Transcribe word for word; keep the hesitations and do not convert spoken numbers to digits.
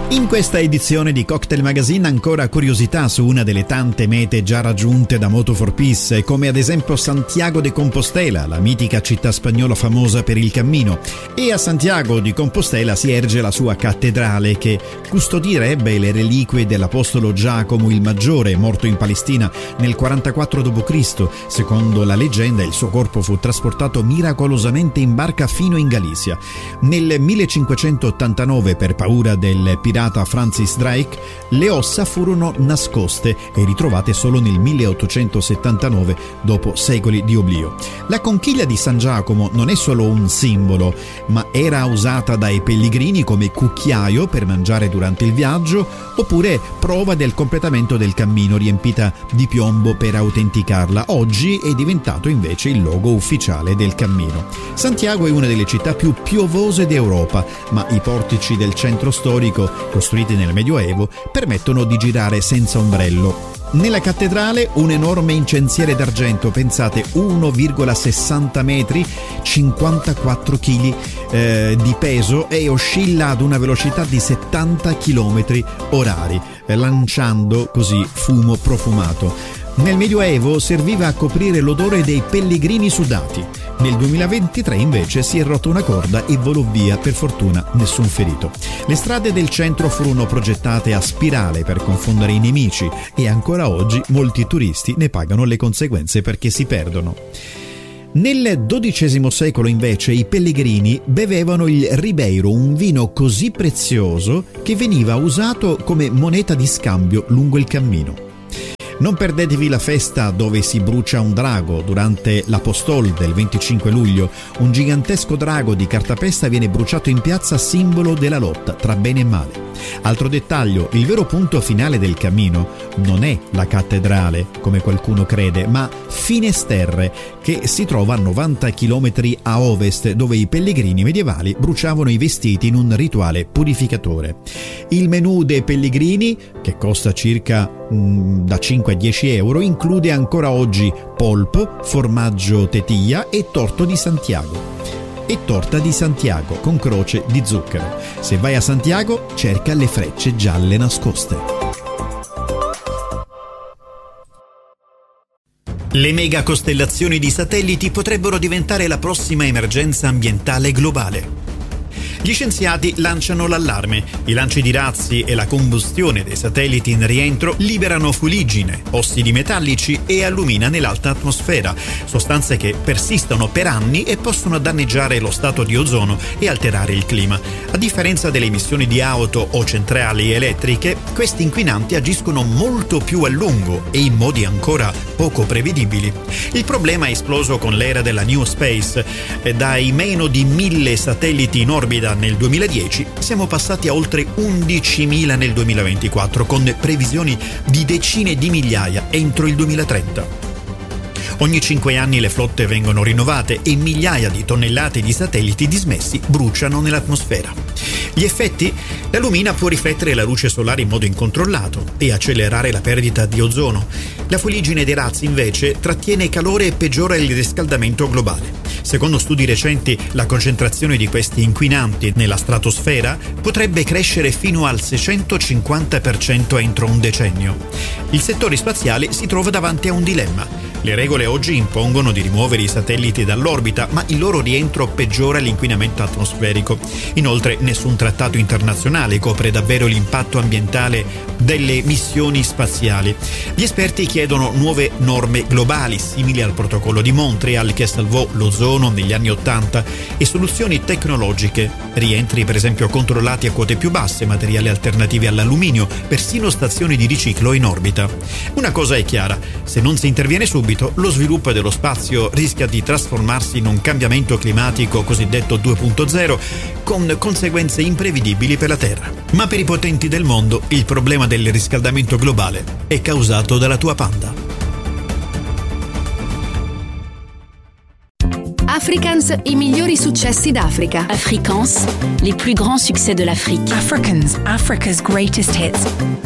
In questa edizione di Cocktail Magazine ancora curiosità su una delle tante mete già raggiunte da Moto for Peace, come ad esempio Santiago de Compostela, la mitica città spagnola famosa per il cammino. E a Santiago di Compostela si erge la sua cattedrale che custodirebbe le reliquie dell'apostolo Giacomo il Maggiore, morto in Palestina nel quarantaquattro dopo Cristo. Secondo la leggenda il suo corpo fu trasportato miracolosamente in barca fino in Galizia. Nel millecinquecentottantanove, per paura del pirata Francis Drake, le ossa furono nascoste e ritrovate solo nel milleottocentosettantanove, dopo secoli di oblio. La conchiglia di San Giacomo non è solo un simbolo, ma era usata dai pellegrini come cucchiaio per mangiare durante il viaggio, oppure prova del completamento del cammino, riempita di piombo per autenticarla. Oggi è diventato invece il logo ufficiale del cammino. Santiago è una delle città più piovose d'Europa, ma i portici del centro storico, costruiti nel Medioevo, permettono di girare senza ombrello. Nella cattedrale un enorme incensiere d'argento, pensate, uno virgola sessanta metri, cinquantaquattro chili eh, di peso, e oscilla ad una velocità di settanta chilometri orari, eh, lanciando così fumo profumato. Nel Medioevo serviva a coprire l'odore dei pellegrini sudati. Nel duemilaventitré invece si è rotta una corda e volò via, per fortuna nessun ferito. Le strade del centro furono progettate a spirale per confondere i nemici e ancora oggi molti turisti ne pagano le conseguenze perché si perdono. Nel dodicesimo secolo invece i pellegrini bevevano il Ribeiro, un vino così prezioso che veniva usato come moneta di scambio lungo il cammino. Non perdetevi la festa dove si brucia un drago durante l'Apostol del venticinque luglio. Un gigantesco drago di cartapesta viene bruciato in piazza, simbolo della lotta tra bene e male. Altro dettaglio, il vero punto finale del cammino non è la cattedrale, come qualcuno crede, ma Finesterre, che si trova a novanta chilometri a ovest, dove i pellegrini medievali bruciavano i vestiti in un rituale purificatore. Il menù dei pellegrini, che costa circa mh, da cinque a dieci euro, include ancora oggi polpo, formaggio tetilla e torto di Santiago. E torta di Santiago con croce di zucchero. Se vai a Santiago, cerca le frecce gialle nascoste. Le mega costellazioni di satelliti potrebbero diventare la prossima emergenza ambientale globale. Gli scienziati lanciano l'allarme. I lanci di razzi e la combustione dei satelliti in rientro liberano fuliggine, ossidi metallici e allumina nell'alta atmosfera, sostanze che persistono per anni e possono danneggiare lo strato di ozono e alterare il clima. A differenza delle emissioni di auto o centrali elettriche, questi inquinanti agiscono molto più a lungo e in modi ancora poco prevedibili. Il problema è esploso con l'era della New Space. Dai meno di mille satelliti in orbita nel duemiladieci siamo passati a oltre undicimila nel duemilaventiquattro, con previsioni di decine di migliaia entro il duemilatrenta. Ogni cinque anni le flotte vengono rinnovate e migliaia di tonnellate di satelliti dismessi bruciano nell'atmosfera. Gli effetti? La lumina può riflettere la luce solare in modo incontrollato e accelerare la perdita di ozono. La fuliggine dei razzi invece trattiene calore e peggiora il riscaldamento globale. Secondo studi recenti, la concentrazione di questi inquinanti nella stratosfera potrebbe crescere fino al seicentocinquanta per cento entro un decennio. Il settore spaziale si trova davanti a un dilemma. Le regole oggi impongono di rimuovere i satelliti dall'orbita, ma il loro rientro peggiora l'inquinamento atmosferico. Inoltre, nessun trattato internazionale copre davvero l'impatto ambientale delle missioni spaziali. Gli esperti chiedono nuove norme globali, simili al protocollo di Montreal che salvò l'ozono negli anni Ottanta, e soluzioni tecnologiche, rientri per esempio controllati a quote più basse, materiali alternativi all'alluminio, persino stazioni di riciclo in orbita. Una cosa è chiara: se non si interviene subito, lo sviluppo dello spazio rischia di trasformarsi in un cambiamento climatico cosiddetto due punto zero, con conseguenze imprevedibili per la Terra. Ma per i potenti del mondo il problema del riscaldamento globale è causato dalla tua Panda. Africans, i migliori successi d'Africa. Afrikaans, les plus grands succès de l'Afrique. Africans, Africa's greatest hits.